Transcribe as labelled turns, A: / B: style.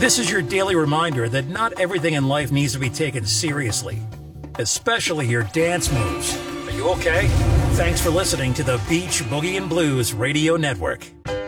A: This is your daily reminder that not everything in life needs to be taken seriously, especially your dance moves. Are you okay? Thanks for listening to the Beach Boogie and Blues Radio Network.